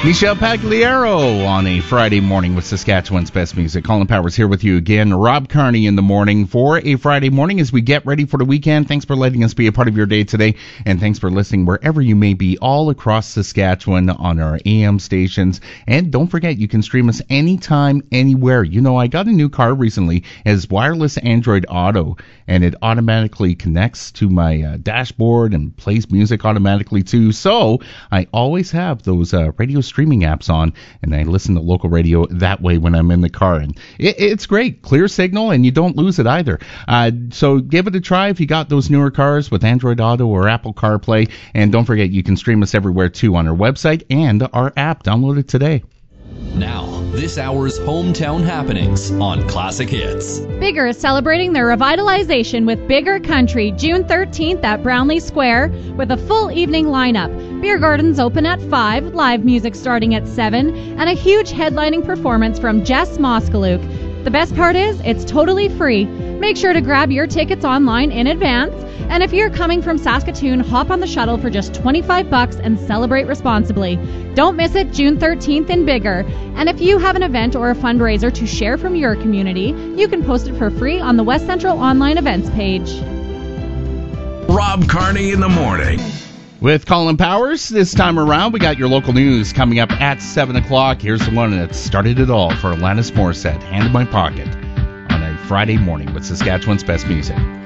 Michelle Pagliaro on a Friday morning with Saskatchewan's best music. Colin Powers here with you again. Rob Carney in the morning for a Friday morning as we get ready for the weekend. Thanks for letting us be a part of your day today, and thanks for listening wherever you may be all across Saskatchewan on our AM stations. And don't forget, you can stream us anytime, anywhere. You know, I got a new car recently as wireless Android Auto, and it automatically connects to my dashboard and plays music automatically too. So I always have those radio streaming apps on, and I listen to local radio that way when I'm in the car, and it's great, clear signal, and you don't lose it either. So give it a try if you got those newer cars with Android Auto or Apple CarPlay, and don't forget you can stream us everywhere too on our website and our app. Download it today. Now, this hour's hometown happenings on Classic Hits. Bigger is celebrating their revitalization with Bigger Country, June 13th at Brownlee Square with a full evening lineup. Beer gardens open at 5, live music starting at 7, and a huge headlining performance from Jess Moskaluk. The best part is, it's totally free. Make sure to grab your tickets online in advance. And if you're coming from Saskatoon, hop on the shuttle for just $25 and celebrate responsibly. Don't miss it, June 13th in Bigger. And if you have an event or a fundraiser to share from your community, you can post it for free on the West Central Online Events page. Rob Carney in the morning. With Colin Powers, this time around, we got your local news coming up at 7 o'clock. Here's the one that started it all for Alanis Morissette, Hand in My Pocket, on a Friday morning with Saskatchewan's best music.